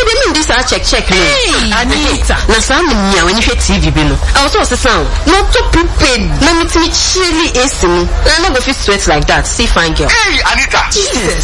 they mean this are check me. Hey, Anita. Na some me when you TV bi no. I was also sound. Not to prepared. Na me chilly AC me. I no go fit sweat like that. See fine girl. Hey, Anita. Jesus.